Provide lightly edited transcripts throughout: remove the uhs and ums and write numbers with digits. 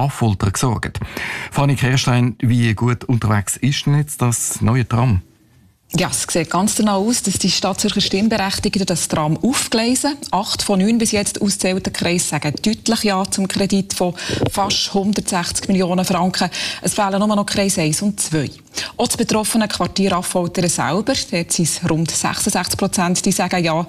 Affolter gesorgt. Fanny Kerstein, wie gut unterwegs ist denn jetzt das neue Tram? Ja, es sieht ganz danach aus, dass die Stadtzürcher Stimmberechtigten das Tram aufgleisen. 8 von 9 bis jetzt ausgezählten Kreisen sagen deutlich Ja zum Kredit von fast 160 Millionen Franken. Es fehlen nur noch Kreise 1 und 2. Auch das betroffene Quartier Affoltern selber, dort sind es rund 66%, die sagen Ja.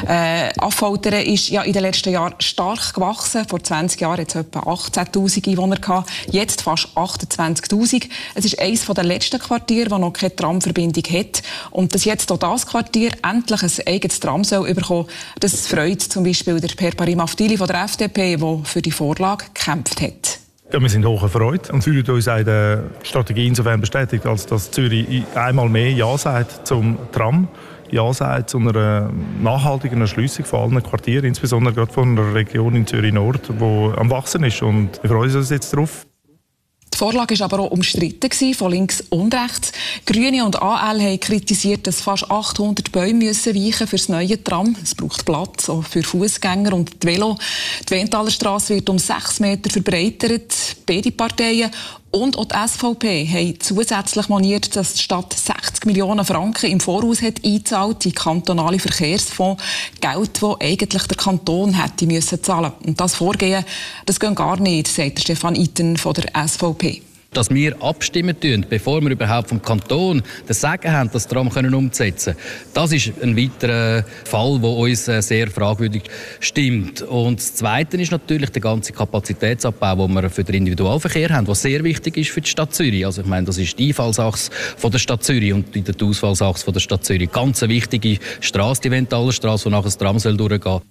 Affoltern ist ja in den letzten Jahren stark gewachsen. Vor 20 Jahren hat es etwa 18'000 Einwohner gehabt, jetzt fast 28'000. Es ist eines der letzten Quartiere, das noch keine Tramverbindung hat. Und dass jetzt auch das Quartier endlich ein eigenes Tram soll bekommen, das freut zum Beispiel der Per Parim-Aftili von der FDP, der für die Vorlage gekämpft hat. Ja, wir sind hoch erfreut und fühlen uns in der Strategie insofern bestätigt, als dass Zürich einmal mehr Ja sagt zum Tram, Ja sagt zu einer nachhaltigen Erschliessung von allen Quartieren, insbesondere gerade von einer Region in Zürich-Nord, die am Wachsen ist. Und wir freuen uns jetzt darauf. Die Vorlage war aber auch umstritten, von links und rechts. Grüne und AL haben kritisiert, dass fast 800 Bäume weichen müssen für das neue Tram. Es braucht Platz, auch für Fußgänger und die Velo. Die Wendtalerstrasse wird um 6 Meter verbreitert. Beide Parteien und auch die SVP haben zusätzlich moniert, dass die Stadt 60 Millionen Franken im Voraus hat eingezahlt in kantonale Verkehrsfonds. Geld, das eigentlich der Kanton hätte müssen zahlen. Und das Vorgehen, das geht gar nicht, sagt Stefan Iten von der SVP. Dass wir abstimmen tun, bevor wir überhaupt vom Kanton das Sagen haben, das Tram umsetzen können, das ist ein weiterer Fall, der uns sehr fragwürdig stimmt. Und das Zweite ist natürlich der ganze Kapazitätsabbau, den wir für den Individualverkehr haben, was sehr wichtig ist für die Stadt Zürich. Also ich meine, das ist die Einfallsachse von der Stadt Zürich und die Ausfallsachse von der Stadt Zürich. Ganz eine wichtige Strasse, die Wendtalerstrasse, wo nachher das Tram durchgehen soll.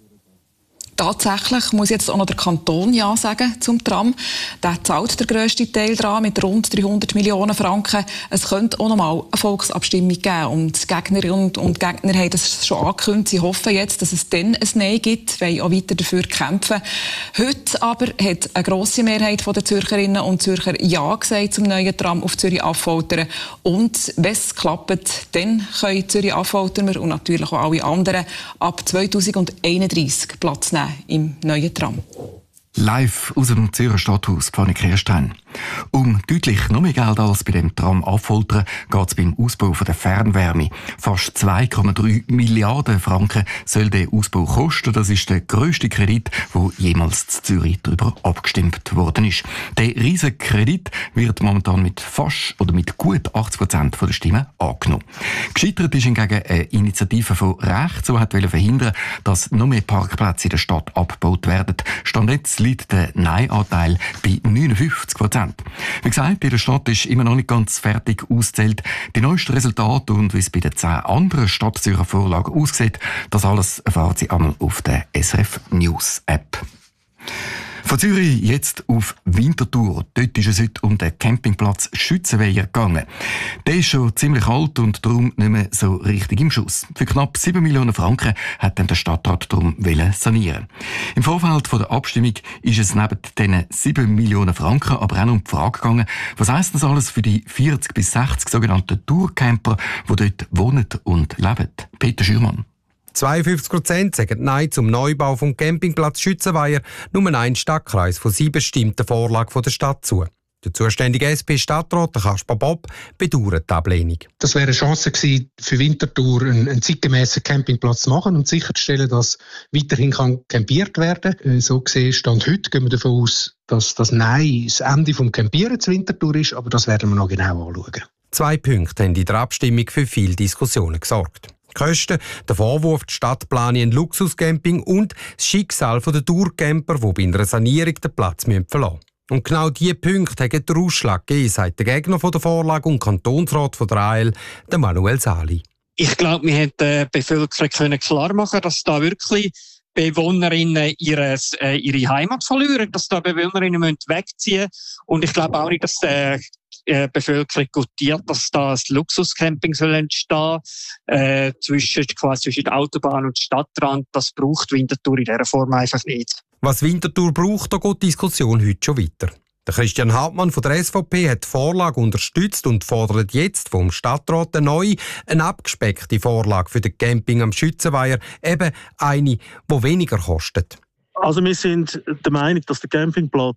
Tatsächlich muss jetzt auch noch der Kanton Ja sagen zum Tram. Der zahlt der grösste Teil daran mit rund 300 Millionen Franken. Es könnte auch noch mal eine Volksabstimmung geben. Und die Gegnerinnen und Gegner haben das schon angekündigt. Sie hoffen jetzt, dass es dann ein Nein gibt, wollen auch weiter dafür kämpfen. Heute aber hat eine grosse Mehrheit der Zürcherinnen und Zürcher Ja gesagt zum neuen Tram auf Zürich-Affoltern. Und wenn es klappt, dann können Zürich-Affoltern und natürlich auch alle anderen ab 2031 Platz nehmen im neuen Tram. Live aus dem Zürcher Stadthaus, Fanny Kerstein. Um deutlich noch mehr Geld als bei dem Tram Affoltern geht es beim Ausbau der Fernwärme. Fast 2,3 Milliarden Franken soll der Ausbau kosten. Das ist der grösste Kredit, der jemals in Zürich darüber abgestimmt worden ist. Der riesige Kredit wird momentan mit gut 80% der Stimmen angenommen. Gescheitert ist hingegen eine Initiative von rechts, die wollte verhindern, dass noch mehr Parkplätze in der Stadt abgebaut werden. Stand jetzt liegt der Nein-Anteil bei 59%. Wie gesagt, in der Stadt ist immer noch nicht ganz fertig ausgezählt. Die neuesten Resultate und wie es bei den 10 anderen Stadtzürcher Vorlagen aussieht, das alles erfahren Sie einmal auf der SRF News App. Von Zürich jetzt auf Winterthur. Dort ist es heute um den Campingplatz Schützenweiher gegangen. Der ist schon ziemlich alt und darum nicht mehr so richtig im Schuss. Für knapp 7 Millionen Franken hat dann der Stadtrat darum sanieren. Im Vorfeld der Abstimmung ist es neben diesen 7 Millionen Franken aber auch noch um die Frage gegangen, was heisst das alles für die 40 bis 60 sogenannten Tourcamper, die dort wohnen und leben? Peter Schürmann. 52% sagen Nein zum Neubau vom Campingplatz Schützenweiher. Nur ein Stadtkreis von 7 stimmt der Vorlage der Stadt zu. Der zuständige SP-Stadtrat, Kaspar Bob, bedauert die Ablehnung. Das wäre eine Chance gewesen, für Winterthur einen zeitgemässen Campingplatz zu machen und sicherzustellen, dass weiterhin campiert werden kann. So gesehen, Stand heute gehen wir davon aus, dass das Nein das Ende des Campieren zu Winterthur ist, aber das werden wir noch genau anschauen. 2 Punkte haben in der Abstimmung für viele Diskussionen gesorgt. Die Kosten, der Vorwurf, die Stadt plane ein Luxuscamping und das Schicksal der Tourcamper, die bei einer Sanierung den Platz verlassen müssen. Und genau diese Punkte haben den Ausschlag gegeben, sagt der Gegner der Vorlage und Kantonsrat der AL, der Manuel Sali. Ich glaube, wir hätten der Bevölkerung klar machen, dass da wirklich Bewohnerinnen ihre Heimat verlieren, dass da Bewohnerinnen wegziehen müssen. Und ich glaube auch nicht, dass Bevölkerung gutiert, dass da ein Luxuscamping soll entstehen zwischen der Autobahn und Stadtrand. Das braucht Winterthur in dieser Form einfach nicht. Was Winterthur braucht, da geht die Diskussion heute schon weiter. Der Christian Hartmann von der SVP hat die Vorlage unterstützt und fordert jetzt vom Stadtrat eine abgespeckte Vorlage für den Camping am Schützenweiher, eben eine, die weniger kostet. Also wir sind der Meinung, dass der Campingplatz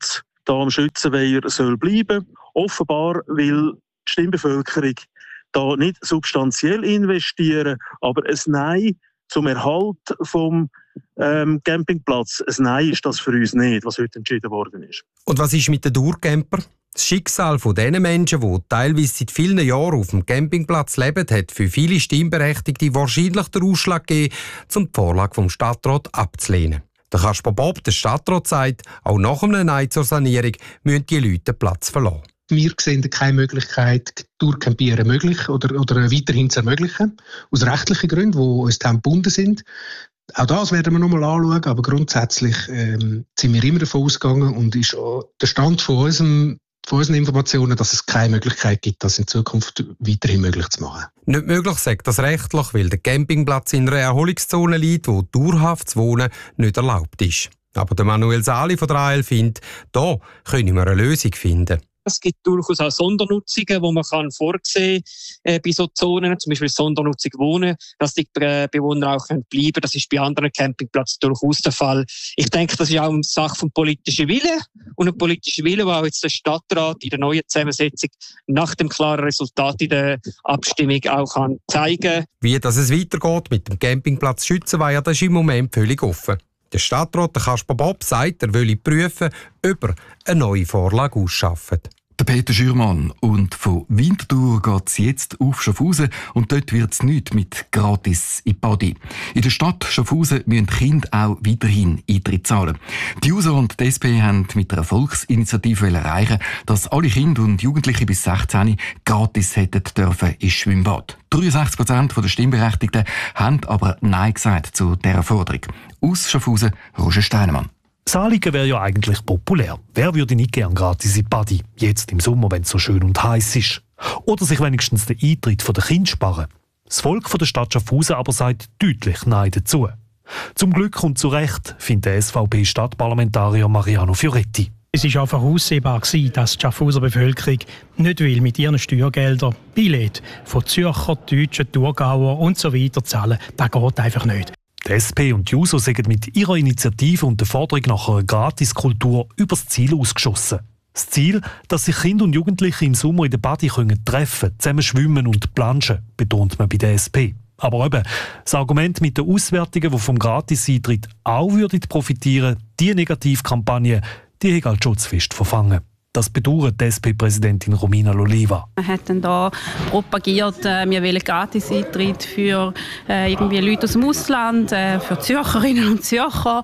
da am Schützenweiher soll bleiben. Offenbar will die Stimmbevölkerung da nicht substanziell investieren, aber ein Nein zum Erhalt vom Campingplatz, ein Nein ist das für uns nicht, was heute entschieden worden ist. Und was ist mit den Dauercamper? Das Schicksal von den Menschen, die teilweise seit vielen Jahren auf dem Campingplatz leben, hat für viele Stimmberechtigte wahrscheinlich den Ausschlag gegeben, um die Vorlage vom Stadtrat abzulehnen. Der Kasper Bob, der Stadtrat, sagt, auch nach einem Nein zur Sanierung müssen die Leute den Platz verlassen. Wir sehen keine Möglichkeit, Durchcampieren möglich oder weiterhin zu ermöglichen, aus rechtlichen Gründen, die uns gebunden sind. Auch das werden wir noch mal anschauen, aber grundsätzlich sind wir immer davon ausgegangen und ist auch der Stand von unseren Informationen, dass es keine Möglichkeit gibt, das in Zukunft weiterhin möglich zu machen. Nicht möglich sagt das rechtlich, weil der Campingplatz in einer Erholungszone liegt, wo dauerhaftes Wohnen nicht erlaubt ist. Aber der Manuel Sali von der AL findet, da können wir eine Lösung finden. Es gibt durchaus auch Sondernutzungen, die man vorsehen kann bei so Zonen, zum Beispiel Sondernutzung Wohnen, dass die Bewohner auch bleiben können. Das ist bei anderen Campingplätzen durchaus der Fall. Ich denke, das ist auch eine Sache vom politischen Willen. Und ein politischer Wille, der auch jetzt der Stadtrat in der neuen Zusammensetzung nach dem klaren Resultat in der Abstimmung auch kann zeigen kann. Wie das es weitergeht mit dem Campingplatz Schützenweiher, das ist im Moment völlig offen. Der Stadtrat Kasper Bob sagt, er wolle prüfen, ob er eine neue Vorlage ausschafft. Der Peter Schürmann. Und von Winterthur geht es jetzt auf Schaffhausen und dort wird es nichts mit gratis in Body. In der Stadt Schaffhausen müssen Kinder auch weiterhin Eintritt zahlen. Die USO und die SP haben mit einer Volksinitiative erreichen, dass alle Kinder und Jugendliche bis 16 gratis hätten dürfen ins Schwimmbad. 63% der Stimmberechtigten haben aber Nein gesagt zu dieser Forderung. Aus Schaffhausen, Roger Steinemann. Das Anliegen wäre ja eigentlich populär. Wer würde nicht gern gratis in Badi, jetzt im Sommer, wenn es so schön und heiß ist? Oder sich wenigstens den Eintritt der Kinder sparen? Das Volk der Stadt Schaffhausen aber sagt deutlich Nein dazu. Zum Glück und zu Recht findet der SVP-Stadtparlamentarier Mariano Fioretti. Es war einfach aussehbar, dass die Schaffhauser Bevölkerung nicht will mit ihren Steuergeldern Billett von Zürcher, Deutschen, Thurgauer und so weiter zahlen. Das geht einfach nicht. Die SP und die JUSO sind mit ihrer Initiative und der Forderung nach einer Gratiskultur übers Ziel ausgeschossen. Das Ziel, dass sich Kinder und Jugendliche im Sommer in der Badi treffen können, zusammen schwimmen und planschen, betont man bei der SP. Aber eben, das Argument mit den Auswertungen, die vom Gratis-Eintritt auch profitieren würden, diese Negativkampagne, die hat als Schutzfest verfangen. Das bedauert die SP-Präsidentin Romina Loliva. Man hat dann da propagiert, wir wollen Gratis-Eintritt für irgendwie Leute aus dem Ausland, für Zürcherinnen und Zürcher.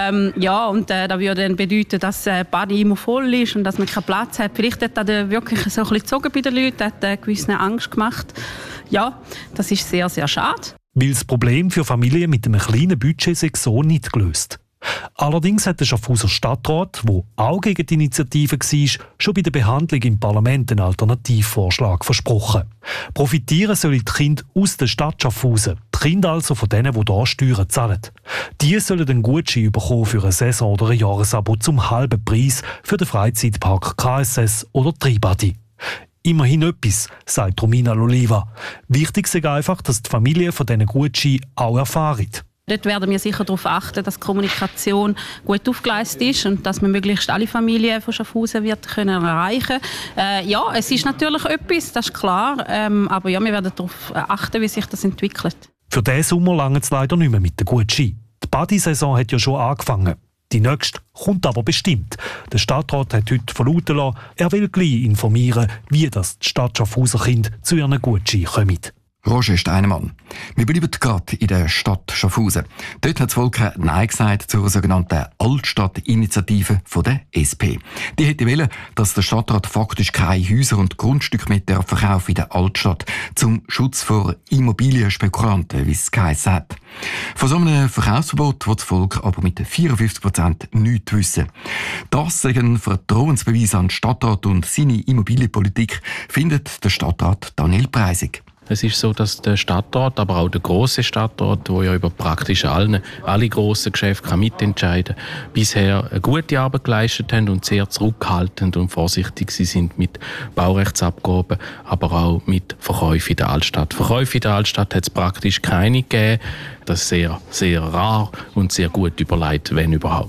Das würde dann bedeuten, dass Badi immer voll ist und dass man keinen Platz hat. Vielleicht hat das wirklich so ein bisschen gezogen bei den Leuten, hat eine gewisse Angst gemacht. Ja, das ist sehr, sehr schade. Weil das Problem für Familien mit einem kleinen Budget sich so nicht gelöst. Allerdings hat der Schaffhauser Stadtrat, der auch gegen die Initiative war, schon bei der Behandlung im Parlament einen Alternativvorschlag versprochen. Profitieren sollen die Kinder aus der Stadt Schaffhausen, die Kinder also von denen, die hier Steuern zahlen. Die sollen einen Gutschein bekommen für eine Saison- oder ein Jahresabo zum halben Preis für den Freizeitpark KSS oder Tribadi. Immerhin etwas, sagt Romina Loliva. Wichtig ist einfach, dass die Familien von diesen Gutscheinen auch erfahren. Dort werden wir sicher darauf achten, dass die Kommunikation gut aufgeleistet ist und dass man möglichst alle Familien von Schaffhausen erreichen können. Es ist natürlich etwas, das ist klar. Aber ja, wir werden darauf achten, wie sich das entwickelt. Für diesen Sommer langt es leider nicht mehr mit den Gutscheinen. Die Badi-Saison hat ja schon angefangen. Die nächste kommt aber bestimmt. Der Stadtrat hat heute verlauten lassen, er will gleich informieren, wie das die Stadt Schaffhauser Kinder zu ihren Gutscheinen kommen. Roger Steinemann. Wir bleiben gerade in der Stadt Schaffhausen. Dort hat das Volk Nein gesagt zur sogenannten Altstadt-Initiative der SP. Die hätte wollen, dass der Stadtrat faktisch keine Häuser und Grundstücke mehr verkaufen in der Altstadt, zum Schutz vor Immobilienspekulanten, wie es geheißen hat. Von so einem Verkaufsverbot will das Volk aber mit 54% nichts wissen. Das ist ein Vertrauensbeweis an den Stadtrat und seine Immobilienpolitik, findet der Stadtrat Daniel Preisig. Es ist so, dass der Stadtrat, aber auch der grosse Stadtrat, der ja über praktisch alle grossen Geschäfte mitentscheiden kann, bisher eine gute Arbeit geleistet haben und sehr zurückhaltend und vorsichtig sie sind mit Baurechtsabgaben, aber auch mit Verkäufen in der Altstadt. Verkäufe in der Altstadt hat es praktisch keine gegeben. Das ist sehr, sehr rar und sehr gut überlegt, wenn überhaupt.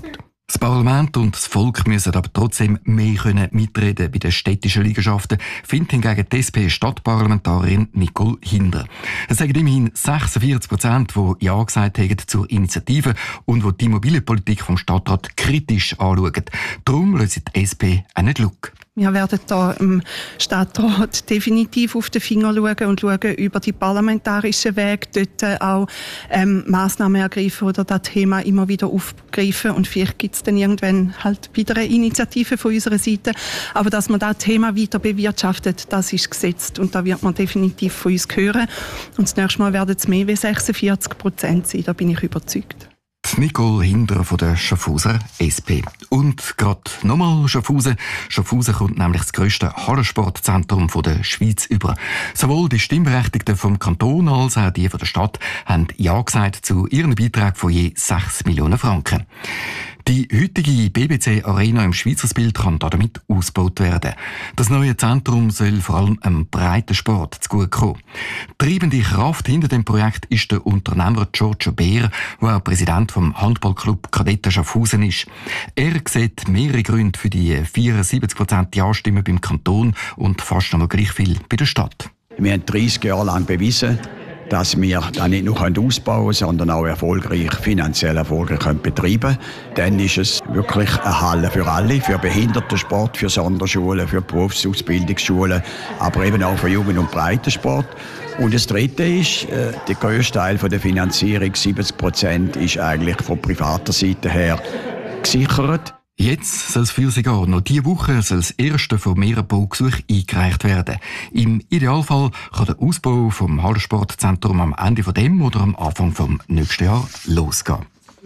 Das Parlament und das Volk müssen aber trotzdem mehr mitreden bei den städtischen Liegenschaften, findet hingegen die SP-Stadtparlamentarin Nicole Hinder. Es sagen immerhin 46%, die Ja gesagt haben zur Initiative und die Immobilienpolitik vom Stadtrat kritisch anschauen. Darum löst die SP auch nicht Lug. Wir werden da im Stadtrat definitiv auf den Finger schauen und schauen über die parlamentarischen Wege, dort auch Massnahmen ergreifen oder das Thema immer wieder aufgreifen. Und vielleicht gibt es dann irgendwann halt wieder eine Initiative von unserer Seite. Aber dass man das Thema weiter bewirtschaftet, das ist gesetzt. Und da wird man definitiv von uns hören. Und das nächste Mal werden es mehr als 46% sein, da bin ich überzeugt. Nicole Hinder von der Schaffhauser SP. Und gerade nochmal Schaffhausen. Schaffhausen kommt nämlich das grösste Hallensportzentrum der Schweiz über. Sowohl die Stimmberechtigten vom Kanton als auch die von der Stadt haben Ja gesagt zu ihrem Beitrag von je 6 Millionen Franken. Die heutige BBC Arena im Schweizersbild kann damit ausgebaut werden. Das neue Zentrum soll vor allem einem breiten Sport zugutekommen. Treibende Kraft hinter dem Projekt ist der Unternehmer Giorgio Beer, der auch Präsident vom Handballclub Kadetten Schaffhausen ist. Er sieht mehrere Gründe für die 74% Ja-Stimmen beim Kanton und fast noch gleich viel bei der Stadt. Wir haben 30 Jahre lang bewiesen, dass wir das nicht nur ausbauen können, sondern auch finanziell erfolgreich betreiben können. Dann ist es wirklich eine Halle für alle, für Behindertensport, für Sonderschulen, für Berufsausbildungsschulen, aber eben auch für Jugend- und Breitensport. Und das Dritte ist, der grösste Teil der Finanzierung, 70%, ist eigentlich von privater Seite her gesichert. Jetzt soll es für sogar noch diese Woche das erste von mehreren Baugesuchen eingereicht werden. Im Idealfall kann der Ausbau vom Hallensportzentrum am Ende von dem oder am Anfang vom nächsten Jahr losgehen.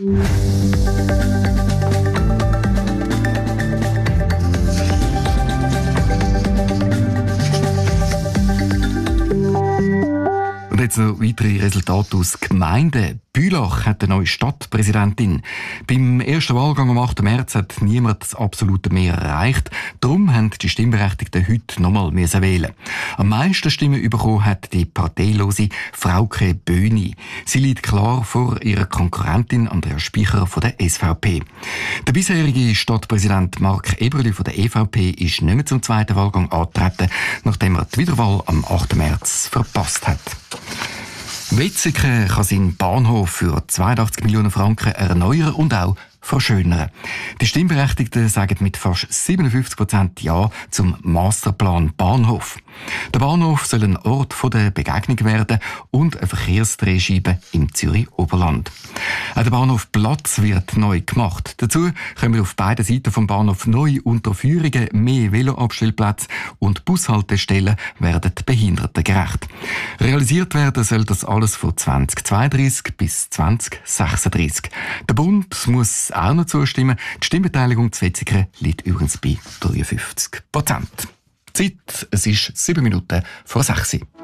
Und jetzt noch weitere Resultate aus Gemeinden. Bülach hat eine neue Stadtpräsidentin. Beim ersten Wahlgang am 8. März hat niemand das absolute Mehr erreicht. Darum haben die Stimmberechtigten heute nochmal wählen. Am meisten Stimmen bekommen hat die parteilose Frauke Böhni. Sie liegt klar vor ihrer Konkurrentin Andrea Speicher von der SVP. Der bisherige Stadtpräsident Marc Eberli von der EVP ist nicht mehr zum zweiten Wahlgang angetreten, nachdem er die Wiederwahl am 8. März verpasst hat. Wetzikon kann seinen Bahnhof für 82 Millionen Franken erneuern und auch verschönern. Die Stimmberechtigten sagen mit fast 57% Ja zum Masterplan Bahnhof. Der Bahnhof soll ein Ort der Begegnung werden und eine Verkehrsdrehscheibe im Zürich-Oberland. Auch der Bahnhof Platz wird neu gemacht. Dazu kommen auf beiden Seiten vom Bahnhof neue Unterführungen, mehr Veloabstellplätze und Bushaltestellen werden behindertengerecht. Realisiert werden soll das alles von 2032 bis 2036. Der Bund muss auch noch zustimmen. Die Stimmbeteiligung zu Wetzikon liegt übrigens bei 53%. Zeit, es ist 7 Minuten vor 6 Uhr.